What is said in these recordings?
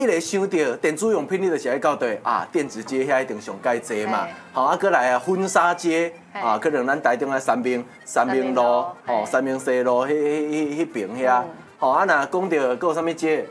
你来想到电子用品，你就是爱到对啊，电子街遐一定上介济嘛。好啊，过来啊，婚纱街啊，可能咱台中啊三明路，哦，三明西路迄边遐。好啊，那讲到还有啥物街？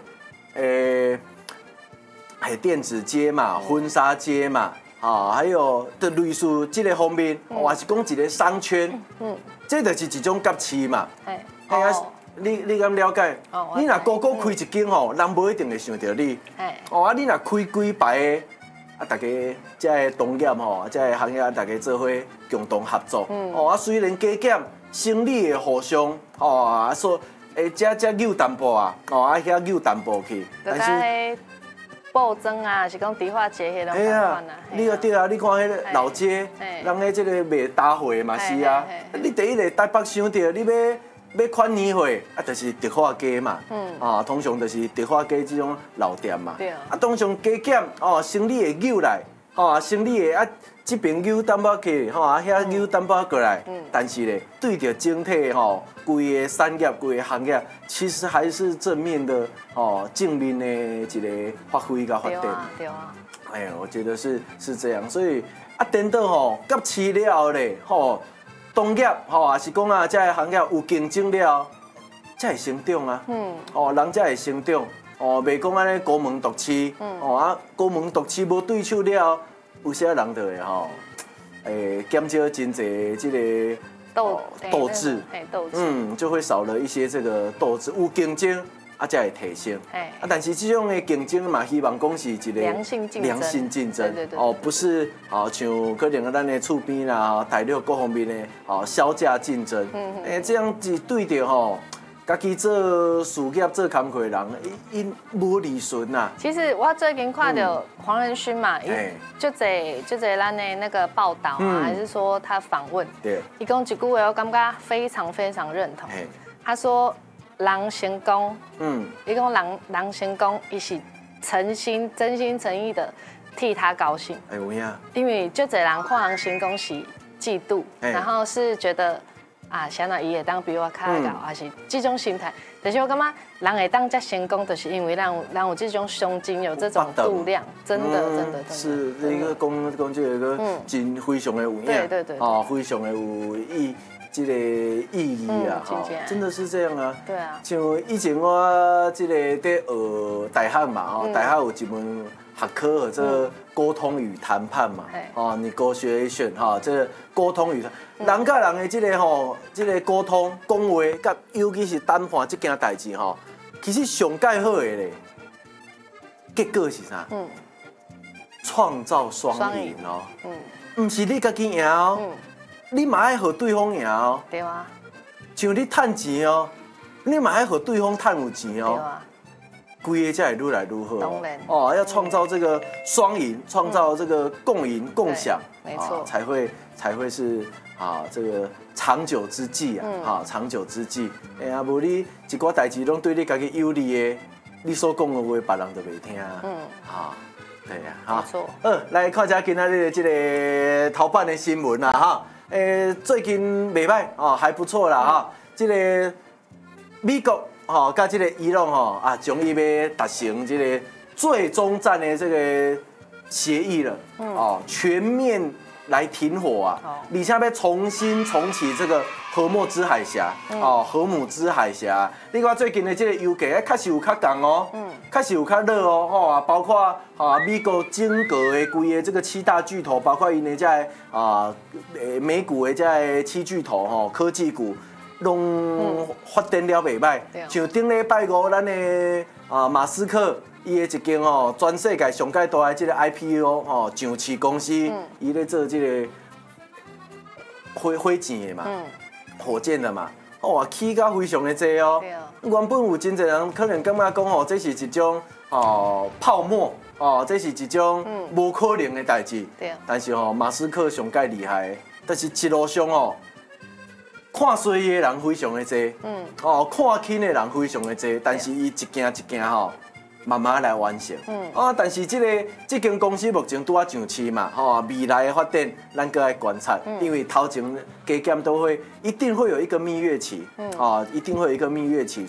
还有电子街嘛，婚纱街嘛，啊，还有的类似这个方面，还是讲一个商圈，这就是一种甲市嘛。哎呀。你敢了解？你若个个开一间吼，人无一定会想到你。哦啊，你若开几排的，啊，大家这个同业吼，这个行业大家做伙共同合作。哦啊，虽然加减生理的互相，哦啊说，这扭淡薄啊，哦啊遐扭淡薄去， 但是。暴增啊，是讲迪化街迄种情况啊。 你啊对啊，你看迄个老街，人迄这个卖大货嘛是啊。你第一个台北想到你要款年货，啊，就是迪化街嘛。啊，通常就是迪化街这种老店嘛。啊，通常加减哦，生理会扭来，哦，生理会啊，这边扭淡薄去，吼啊，遐扭淡薄过来。但是咧，对着整体吼，规个产业、规个行业，其实还是正面的哦，正面的一个发挥甲发展。 对啊。 哎呀，我觉得是这样，所以啊，等到吼甲饲了咧，吼。同业吼，也是讲啊，这个行业有竞争了，才会成长啊。哦，人才会成长。哦，袂讲安尼高门独起。哦啊，高门独起无对手了，有些人就会吼，减少真侪这个斗志。就会少了一些这个斗志，有竞争。啊，才会提升。啊，但是这种的竞争嘛，希望讲是一个良性竞争。对。 哦，不是啊，像可能咱的厝边啦、大陆各方面的哦销价竞争。这样子对着吼，家己做事业、做工课的人，因无利顺呐。 其实我最近看到黄仁勋嘛，就在咱的那个报道啊，还是说他访问， 对， 伊讲一句话，我感觉非常非常认同。他说。人成功，伊讲人成功，伊是真心诚意的替他高兴。 有影。 因为就侪人看人成功是嫉妒，然后是觉得啊，想到伊会当比我较高，还是这种心态。但是我感觉人会当遮成功，就是因为人有这种胸襟，有这种度量，真的。 是那个讲这个真非常的有影， 对， 啊，非常的有这个意义啊，真的是这样啊。 对啊。 像以前我这个在学大学嘛，大学有一门学科叫做沟通与谈判嘛，negotiation 哈，这个沟通与人甲人的这个吼，这个沟通讲话，甲尤其是谈判这件代志吼，其实上介好的咧，结果是啥？创造双赢哦。不是你家己赢哦。你嘛爱和对方赢哦， 对啊。 像你赚钱哦，你嘛爱和对方赚有钱哦，对啊。规个才会愈来愈好。 当然。 哦，要创造这个双赢，创造这个共赢共享， 没错， 才会是啊这个长久之计啊，长久之计。哎呀，无你一寡代志拢对你家己有利的，你所讲的话，别人就袂听。对呀， 没错。 来看一下今仔日这个头版的新闻啦，哈。最近袂歹哦，还不错啦哈。这个美国吼，甲这个伊朗吼啊，终于要达成这个最终战的这个协议了。全面来停火啊，而且要重新重启这个荷默兹海峡。荷姆兹海峡，你看最近的这个油价，确实有较降哦。确实有较热哦，包括美国整个的规个这个7大巨头，包括因的这美股的这7巨头科技股，拢发展了袂歹。像顶礼拜五，咱的马斯克伊的一间全世界上界大的这个 IPO 上市公司，伊咧做这个火箭的嘛，火箭的嘛。起价非常的济哦。原本有真侪人可能感觉讲这是一种泡沫这是一种无可能的代志。但是马斯克上介厉害，但是一路上看衰的人非常的济，看轻的人非常的济，但是伊一件一件慢慢来完成。但是这间公司目前拄啊上市嘛，未来的发展咱搁爱观察，因为头前加减都会一定会有一个蜜月期，一定会有一个蜜月期，